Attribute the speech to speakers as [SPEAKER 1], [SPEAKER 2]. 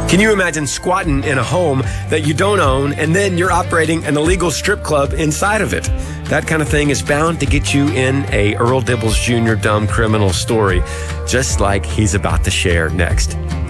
[SPEAKER 1] Can you imagine squatting in a home that you don't own and then you're operating an illegal strip club inside of it? That kind of thing is bound to get you in a Earl Dibbles Jr. dumb criminal story, just like he's about to share next.